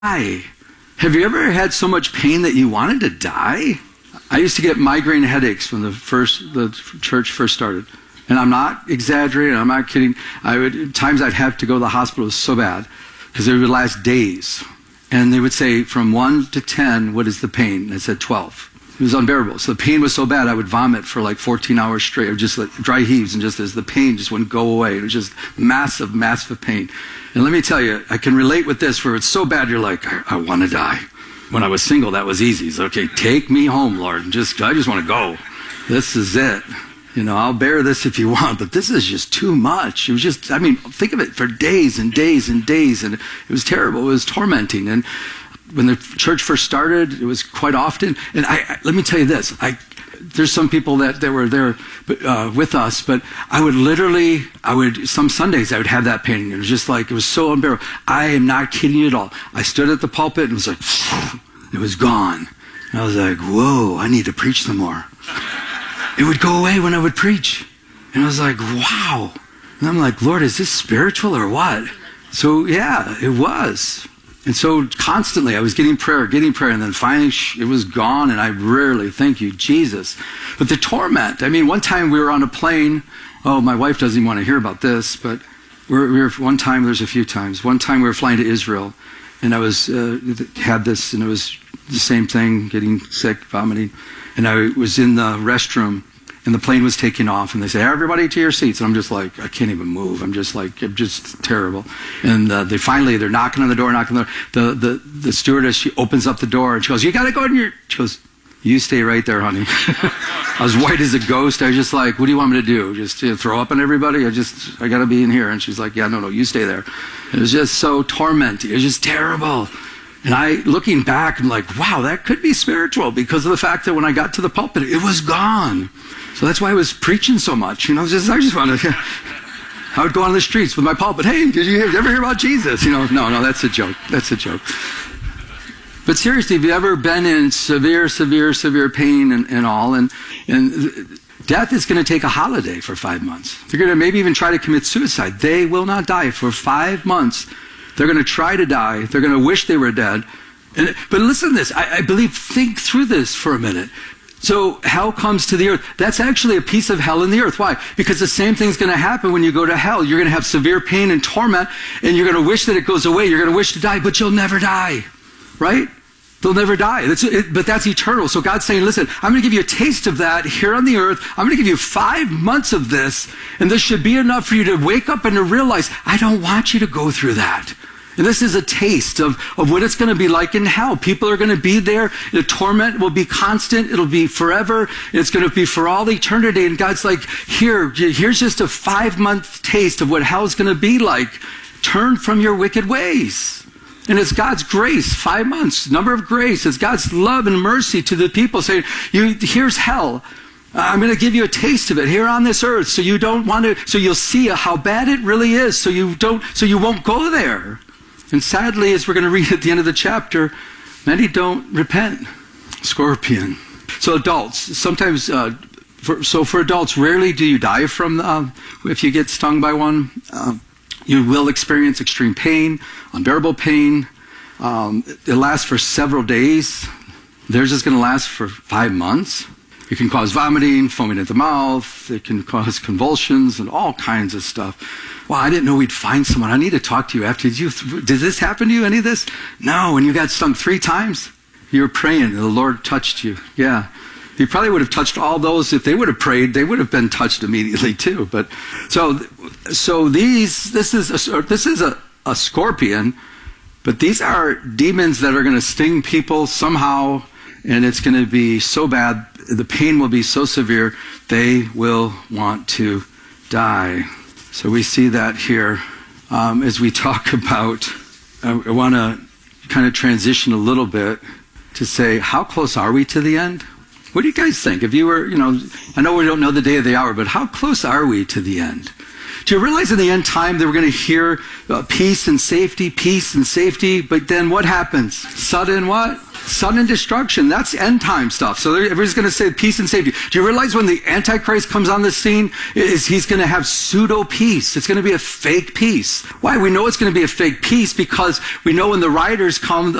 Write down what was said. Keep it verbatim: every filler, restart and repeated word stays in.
die. Have you ever had so much pain that you wanted to die? I used to get migraine headaches when the first the church first started. And I'm not exaggerating, I'm not kidding. I would times I'd have to go to the hospital. It was so bad because it would last days. And they would say from one to ten, what is the pain? And I said twelve. It was unbearable. So the pain was so bad I would vomit for like fourteen hours straight. It was just like dry heaves, and just as the pain just wouldn't go away. It was just massive, massive pain. And let me tell you, I can relate with this where it's so bad you're like, I, I want to die. When I was single, that was easy. It's okay, take me home, Lord. Just I just want to go. This is it. You know, I'll bear this if you want, but this is just too much. It was just, I mean, think of it for days and days and days, and it was terrible. It was tormenting. And when the church first started, it was quite often. And I, I let me tell you this. I, there's some people that, that were there uh, with us, but I would literally, I would, some Sundays I would have that pain. It was just like, it was so unbearable. I am not kidding you at all. I stood at the pulpit and it was like, it was gone. And I was like, whoa, I need to preach some more. It would go away when I would preach. And I was like, wow. And I'm like, Lord, is this spiritual or what? So yeah, it was. And so constantly I was getting prayer, getting prayer, and then finally it was gone, and I rarely, thank you, Jesus. But the torment, I mean, one time we were on a plane. Oh, my wife doesn't even want to hear about this, but we were, we were one time, there's a few times. One time we were flying to Israel, and I was, uh, had this, and it was the same thing, getting sick, vomiting. And I was in the restroom, and the plane was taking off, and they say, everybody to your seats. And I'm just like, I can't even move. I'm just like, I'm just terrible. And uh, they finally, they're knocking on the door, knocking on the door. The, the, the stewardess, she opens up the door, and she goes, you got to go in your, she goes, you stay right there, honey. I was white as a ghost. I was just like, what do you want me to do? Just you know, throw up on everybody? I just, I got to be in here. And she's like, yeah, no, no, you stay there. It was just so tormenting. It was just terrible. And I, looking back, I'm like, wow, that could be spiritual because of the fact that when I got to the pulpit, it was gone. So that's why I was preaching so much. You know, just, I just wanted to, I would go on the streets with my pulpit. Hey, did you ever hear about Jesus? You know, no, no, that's a joke. That's a joke. But seriously, have you ever been in severe, severe, severe pain and, and all? And, and death is going to take a holiday for five months. They're going to maybe even try to commit suicide. They will not die for five months. They're going to try to die. They're going to wish they were dead. And, but listen to this. I, I believe, think through this for a minute. So hell comes to the earth. That's actually a piece of hell in the earth. Why? Because the same thing's going to happen when you go to hell. You're going to have severe pain and torment, and you're going to wish that it goes away. You're going to wish to die, but you'll never die. Right? They'll never die. That's it, but that's eternal. So God's saying, listen, I'm going to give you a taste of that here on the earth. I'm going to give you five months of this, and this should be enough for you to wake up and to realize, I don't want you to go through that. And this is a taste of, of what it's going to be like in hell. People are going to be there. The torment will be constant. It'll be forever. It's going to be for all eternity. And God's like, here, here's just a five-month taste of what hell's going to be like. Turn from your wicked ways. And it's God's grace, five months, number of grace. It's God's love and mercy to the people saying, you, here's hell. I'm going to give you a taste of it here on this earth so you don't want to, so you'll see how bad it really is so you don't, so you won't go there. And sadly, as we're going to read at the end of the chapter, many don't repent. Scorpion. So adults, sometimes, uh, for, so for adults, rarely do you die from, uh, if you get stung by one. Uh, you will experience extreme pain, unbearable pain. Um, it lasts for several days. Theirs is going to last for five months. It can cause vomiting, foaming at the mouth. It can cause convulsions and all kinds of stuff. Wow, I didn't know we'd find someone. I need to talk to you after. Did, you, did this happen to you, any of this? No, when you got stung three times, you were praying and the Lord touched you. Yeah. He probably would have touched all those. If they would have prayed, they would have been touched immediately too. But so, so these, this is a, this is a, a scorpion, but these are demons that are going to sting people somehow, and it's going to be so bad. The pain will be so severe, they will want to die. So we see that here um, as we talk about, I, I want to kind of transition a little bit to say, how close are we to the end? What do you guys think? If you were, you know, I know we don't know the day of the hour, but how close are we to the end? Do you realize in the end time that we're going to hear uh, peace and safety, peace and safety, but then what happens? Sudden what? sudden destruction. That's end time stuff. So everybody's going to say peace and safety. Do you realize when the Antichrist comes on the scene, is he's going to have pseudo peace? It's going to be a fake peace. Why? We know it's going to be a fake peace because we know when the riders come,